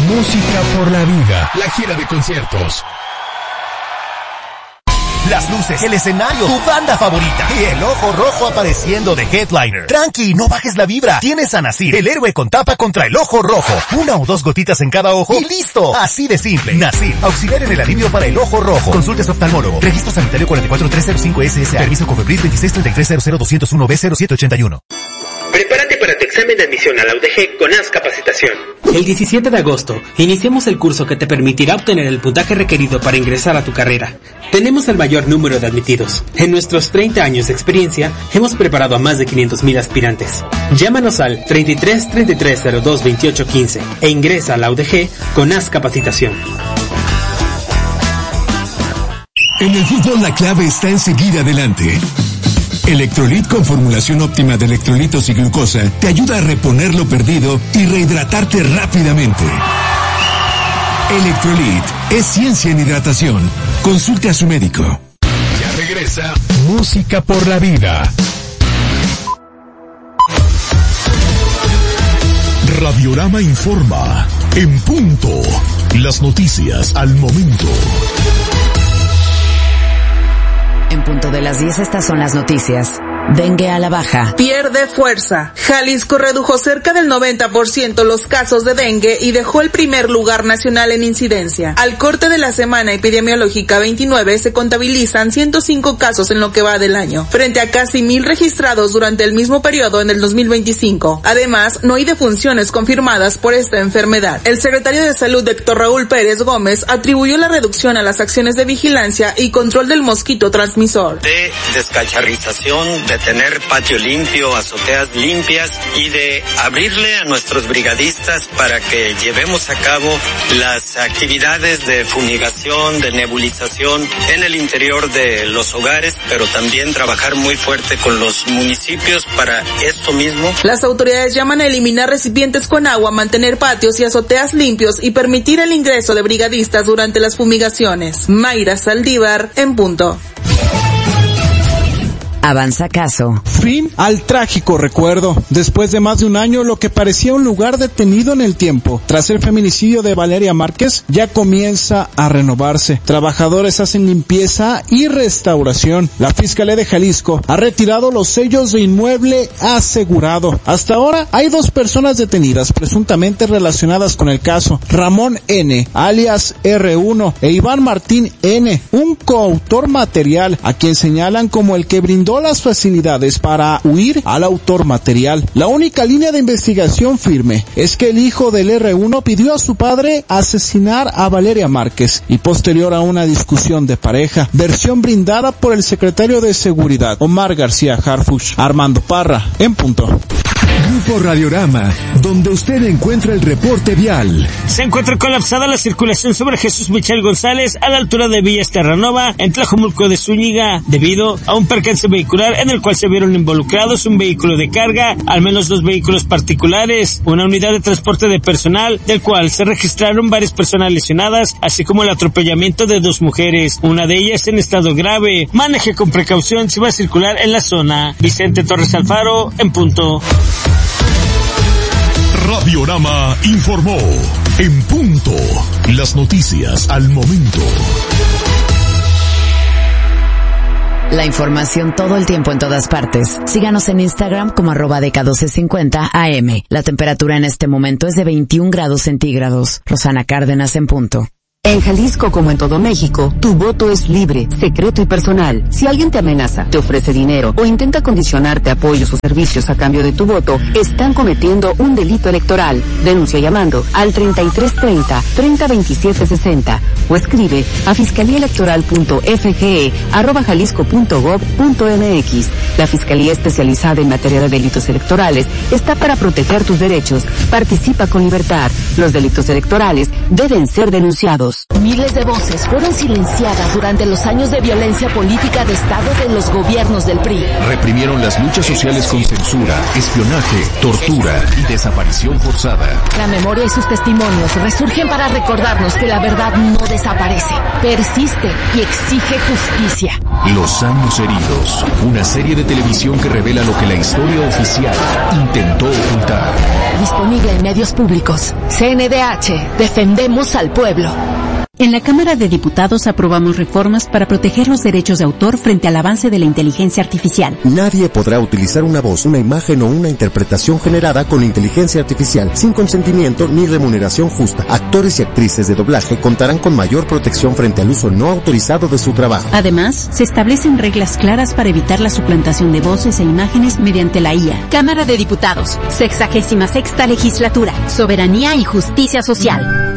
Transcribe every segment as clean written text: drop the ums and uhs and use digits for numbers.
Música por la vida. La gira de conciertos. Las luces, el escenario, tu banda favorita y el ojo rojo apareciendo de headliner. Tranqui, no bajes la vibra. Tienes a Nasir, el héroe con tapa contra el ojo rojo. 1 o 2 gotitas en cada ojo y listo. Así de simple. Nasir, auxiliar en el alivio para el ojo rojo. Consulte a oftalmólogo. Registro sanitario 44305 SSA. Permiso Cofepris 2633002010781. Prepárate para tu examen de admisión a la UDG con AS Capacitación. El 17 de agosto, iniciamos el curso que te permitirá obtener el puntaje requerido para ingresar a tu carrera. Tenemos el mayor número de admitidos. En nuestros 30 años de experiencia, hemos preparado a más de 500,000 aspirantes. Llámanos al 33 33 02 28 15 e ingresa a la UDG con AS Capacitación. En el fútbol la clave está en seguir adelante. Electrolit con formulación óptima de electrolitos y glucosa te ayuda a reponer lo perdido y rehidratarte rápidamente. Electrolit es ciencia en hidratación. Consulte a su médico. Ya regresa Música por la Vida. Radiorama informa. En punto. Las noticias al momento. En punto de las 10, estas son las noticias. Dengue a la baja. Pierde fuerza. Jalisco redujo cerca del 90% los casos de dengue y dejó el primer lugar nacional en incidencia. Al corte de la semana epidemiológica 29 se contabilizan 105 casos en lo que va del año, frente a casi 1,000 registrados durante el mismo periodo en el 2025. Además, no hay defunciones confirmadas por esta enfermedad. El secretario de Salud, Héctor Raúl Pérez Gómez, atribuyó la reducción a las acciones de vigilancia y control del mosquito transmisor. De descacharrización, de tener patio limpio, azoteas limpias y de abrirle a nuestros brigadistas para que llevemos a cabo las actividades de fumigación, de nebulización en el interior de los hogares, pero también trabajar muy fuerte con los municipios para esto mismo. Las autoridades llaman a eliminar recipientes con agua, mantener patios y azoteas limpios y permitir el ingreso de brigadistas durante las fumigaciones. Mayra Saldívar, en punto. Avanza caso. Fin al trágico recuerdo. Después de más de un año, lo que parecía un lugar detenido en el tiempo, tras el feminicidio de Valeria Márquez, ya comienza a renovarse. Trabajadores hacen limpieza y restauración. La Fiscalía de Jalisco ha retirado los sellos de inmueble asegurado. Hasta ahora hay 2 personas detenidas presuntamente relacionadas con el caso. Ramón N., alias R1, e Iván Martín N., un coautor material, a quien señalan como el que brindó las facilidades para huir al autor material. La única línea de investigación firme es que el hijo del R1 pidió a su padre asesinar a Valeria Márquez y posterior a una discusión de pareja, versión brindada por el secretario de Seguridad, Omar García Harfuch. Armando Parra, en punto. Grupo Radiorama, donde usted encuentra el reporte vial. Se encuentra colapsada la circulación sobre Jesús Michel González a la altura de Villas Terranova en Tlajomulco de Zúñiga, debido a un percance vehicular en el cual se vieron involucrados un vehículo de carga, al menos 2 vehículos particulares, una unidad de transporte de personal, del cual se registraron varias personas lesionadas, así como el atropellamiento de 2 mujeres, una de ellas en estado grave. Maneje con precaución si va a circular en la zona. Vicente Torres Alfaro, en punto. Radiorama informó. En punto. Las noticias al momento. La información todo el tiempo en todas partes. Síganos en Instagram como @DK1250AM. La temperatura en este momento es de 21 grados centígrados. Rosana Cárdenas, en punto. En Jalisco, como en todo México, tu voto es libre, secreto y personal. Si alguien te amenaza, te ofrece dinero o intenta condicionarte apoyos o servicios a cambio de tu voto, están cometiendo un delito electoral. Denuncia llamando al 3330-302760 o escribe a fiscaliaelectoral.fge@jalisco.gov.mx. La Fiscalía Especializada en Materia de Delitos Electorales está para proteger tus derechos. Participa con libertad. Los delitos electorales deben ser denunciados. Miles de voces fueron silenciadas durante los años de violencia política de Estado de los gobiernos del PRI. Reprimieron las luchas sociales con censura, espionaje, tortura y desaparición forzada. La memoria y sus testimonios resurgen para recordarnos que la verdad no desaparece, persiste y exige justicia. Los años heridos. Una serie de televisión que revela lo que la historia oficial intentó ocultar. Disponible en medios públicos. CNDH. Defendemos al pueblo. En la Cámara de Diputados aprobamos reformas para proteger los derechos de autor frente al avance de la inteligencia artificial. Nadie podrá utilizar una voz, una imagen o una interpretación generada con inteligencia artificial sin consentimiento ni remuneración justa. Actores y actrices de doblaje contarán con mayor protección frente al uso no autorizado de su trabajo. Además, se establecen reglas claras para evitar la suplantación de voces e imágenes mediante la IA. Cámara de Diputados, 66ª Legislatura, Soberanía y Justicia Social.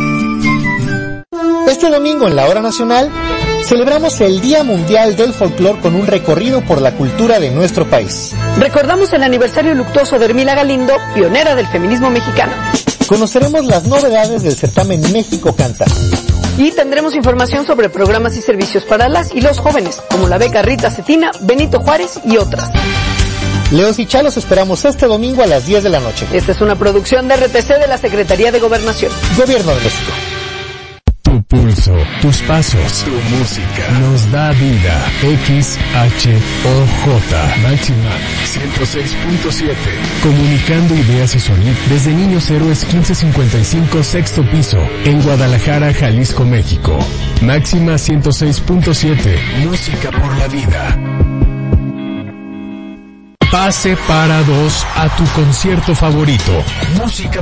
Este domingo en la Hora Nacional celebramos el Día Mundial del Folclor con un recorrido por la cultura de nuestro país. Recordamos el aniversario luctuoso de Hermila Galindo, pionera del feminismo mexicano. Conoceremos las novedades del certamen México Canta. Y tendremos información sobre programas y servicios para las y los jóvenes, como la beca Rita Cetina, Benito Juárez y otras. Leos y Chalos esperamos este domingo a las 10 de la noche. Esta es una producción de RTC de la Secretaría de Gobernación. Gobierno de México. Tu pulso, tus pasos, tu música, nos da vida. XHOJ, Máxima 106.7. Comunicando ideas y sonido desde Niños Héroes 1555, sexto piso, en Guadalajara, Jalisco, México. Máxima 106.7, música por la vida. Pase para dos a tu concierto favorito. Música